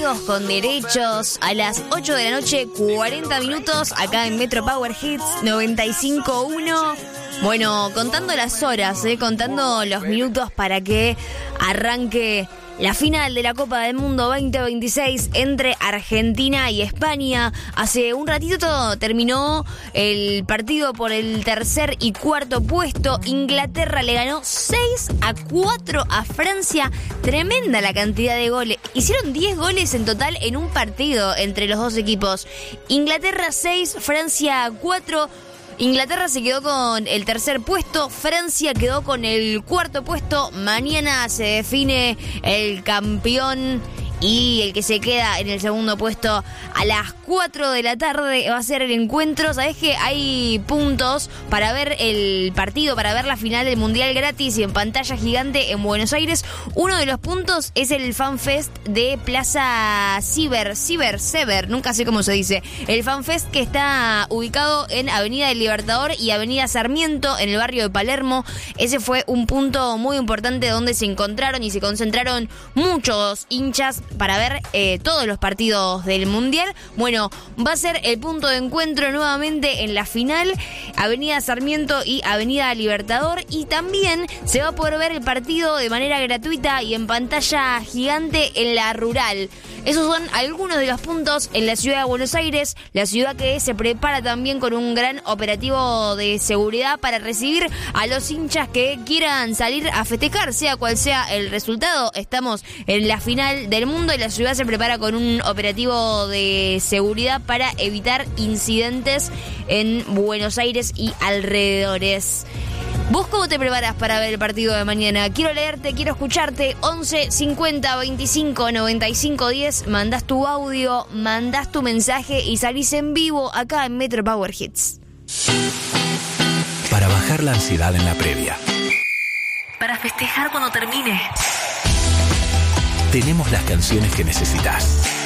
amigos con derechos. A las 8 de la noche, 40 minutos, acá en Metro Power Hits 95.1. Bueno, contando las horas, contando los minutos para que arranque la final de la Copa del Mundo 2026 entre Argentina y España. Hace un ratito terminó el partido por el tercer y cuarto puesto. Inglaterra le ganó 6-4 a Francia. Tremenda la cantidad de goles. Hicieron 10 goles en total en un partido entre los dos equipos. Inglaterra 6, Francia 4. Inglaterra se quedó con el tercer puesto, Francia quedó con el cuarto puesto. Mañana se define el campeón y el que se queda en el segundo puesto a las 4 de la tarde va a ser el encuentro. Sabés que hay puntos para ver el partido, para ver la final del Mundial gratis y en pantalla gigante en Buenos Aires. Uno de los puntos es el FanFest de Plaza Sever, nunca sé cómo se dice. El FanFest que está ubicado en Avenida del Libertador y Avenida Sarmiento, en el barrio de Palermo. Ese fue un punto muy importante donde se encontraron y se concentraron muchos hinchas para ver todos los partidos del Mundial. Bueno, va a ser el punto de encuentro nuevamente en la final, Avenida Sarmiento y Avenida Libertador, y también se va a poder ver el partido de manera gratuita y en pantalla gigante en la Rural. Esos son algunos de los puntos en la ciudad de Buenos Aires, la ciudad que se prepara también con un gran operativo de seguridad para recibir a los hinchas que quieran salir a festejar, sea cual sea el resultado. Estamos en la final del mundo y la ciudad se prepara con un operativo de seguridad para evitar incidentes en Buenos Aires y alrededores. ¿Vos cómo te preparás para ver el partido de mañana? Quiero leerte, quiero escucharte. 11 50 25 95 10. Mandás tu audio, mandás tu mensaje y salís en vivo acá en Metro Power Hits. Para bajar la ansiedad en la previa. Para festejar cuando termine. Tenemos las canciones que necesitas.